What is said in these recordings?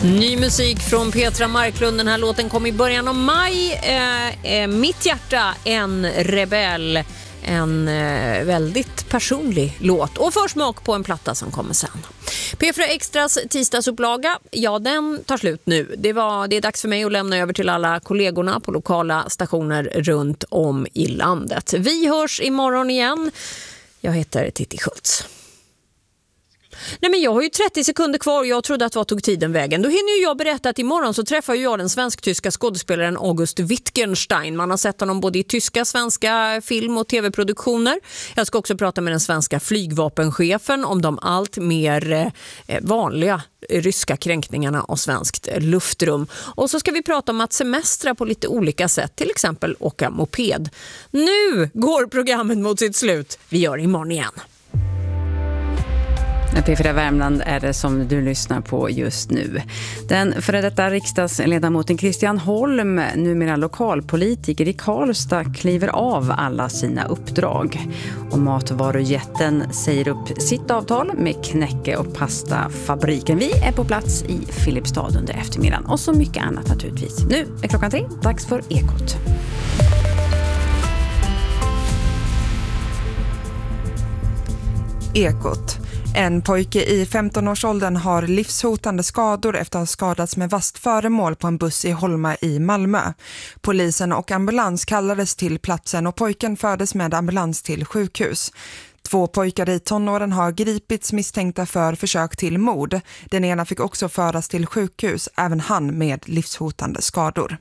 Ny musik från Petra Marklund. Den här låten kom i början av maj. Mitt hjärta, en rebell. En väldigt personlig låt och försmak på en platta som kommer sen. P4 Extras tisdagsupplaga, ja, den tar slut nu. Det är dags för mig att lämna över till alla kollegorna på lokala stationer runt om i landet. Vi hörs imorgon igen. Jag heter Titti Schultz. Nej, men jag har ju 30 sekunder kvar. Jag trodde att vad tog tiden vägen. Då hinner ju jag berätta att imorgon så träffar jag den svensk-tyska skådespelaren August Wittgenstein. Man har sett honom både i tyska, svenska film- och tv-produktioner. Jag ska också prata med den svenska flygvapenchefen om de allt mer vanliga ryska kränkningarna av svenskt luftrum. Och så ska vi prata om att semestra på lite olika sätt, till exempel åka moped. Nu går programmet mot sitt slut. Vi gör imorgon igen. P4 Värmland är det som du lyssnar på just nu. Den före detta riksdagsledamoten Christian Holm, numera lokalpolitiker i Karlstad, kliver av alla sina uppdrag. Och matvarujätten säger upp sitt avtal med knäcke- och pastafabriken. Vi är på plats i Filipstad under eftermiddagen och så mycket annat naturligtvis. Nu är klockan 3, dags för Ekot. Ekot. En pojke i 15-årsåldern har livshotande skador efter att ha skadats med vasst föremål på en buss i Holma i Malmö. Polisen och ambulans kallades till platsen och pojken fördes med ambulans till sjukhus. 2 pojkar i tonåren har gripits misstänkta för försök till mord. Den ena fick också föras till sjukhus, även han med livshotande skador.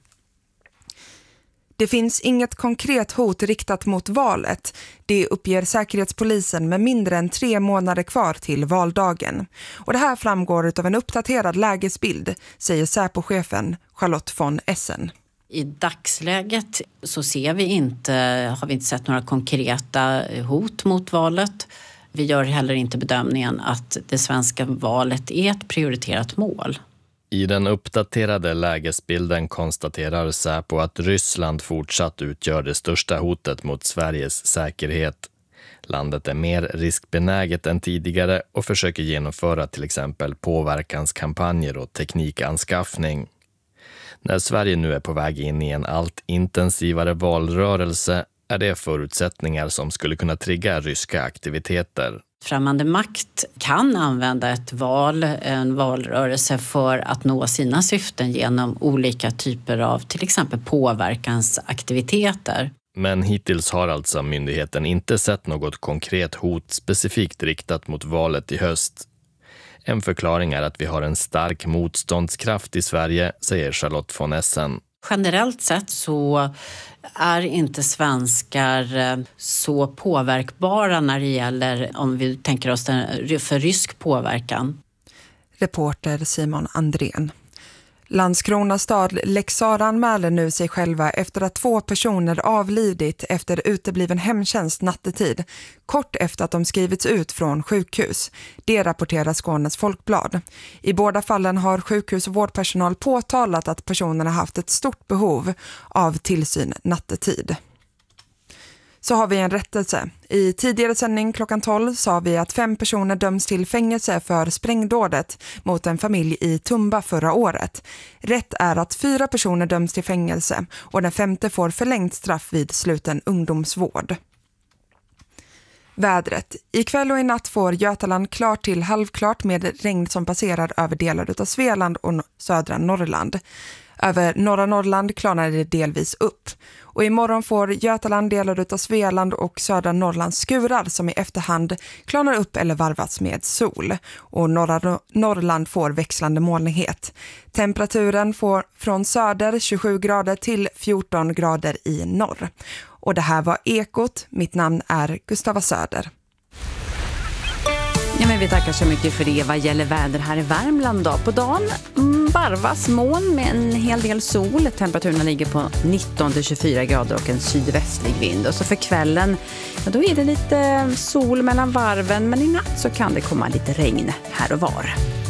Det finns inget konkret hot riktat mot valet. Det uppger Säkerhetspolisen med mindre än 3 månader kvar till valdagen. Och det här framgår av en uppdaterad lägesbild, säger Säpo-chefen Charlotte von Essen. I dagsläget så har vi inte sett några konkreta hot mot valet. Vi gör heller inte bedömningen att det svenska valet är ett prioriterat mål. I den uppdaterade lägesbilden konstaterar Säpo att Ryssland fortsatt utgör det största hotet mot Sveriges säkerhet. Landet är mer riskbenäget än tidigare och försöker genomföra till exempel påverkanskampanjer och teknikanskaffning. När Sverige nu är på väg in i en allt intensivare valrörelse är det förutsättningar som skulle kunna trigga ryska aktiviteter. Främmande makt kan använda en valrörelse för att nå sina syften genom olika typer av till exempel påverkansaktiviteter. Men hittills har alltså myndigheten inte sett något konkret hot specifikt riktat mot valet i höst. En förklaring är att vi har en stark motståndskraft i Sverige, säger Charlotte von Essen. Generellt sett så är inte svenskar så påverkbara när det gäller, om vi tänker oss för rysk påverkan. Reporter Simon Andrén. Landskrona stad Leksara anmäler nu sig själva efter att 2 personer avlidit efter utebliven hemtjänst nattetid, kort efter att de skrivits ut från sjukhus. Det rapporterar Skånes Folkblad. I båda fallen har sjukhus- och vårdpersonal påtalat att personerna haft ett stort behov av tillsyn nattetid. Så har vi en rättelse. I tidigare sändning klockan 12 sa vi att 5 personer döms till fängelse för sprängdådet mot en familj i Tumba förra året. Rätt är att 4 personer döms till fängelse och den 5:e får förlängt straff vid sluten ungdomsvård. Vädret. Ikväll och i natt får Götaland klart till halvklart med regn som passerar över delar av Svealand och södra Norrland. Över norra Norrland klarnar det delvis upp. Och imorgon får Götaland, delar av Svealand och södra Norrland skurar som i efterhand klarnar upp eller varvats med sol. Och norra Norrland får växlande molnighet. Temperaturen får från söder 27 grader till 14 grader i norr. Och det här var Ekot. Mitt namn är Gustava Söder. Ja, men vi tackar så mycket för det. Vad gäller väder här i Värmland då? På dagen varvas moln med en hel del sol. Temperaturen ligger på 19-24 grader och en sydvästlig vind. Och så för kvällen, ja, då är det lite sol mellan varven. Men i natt så kan det komma lite regn här och var.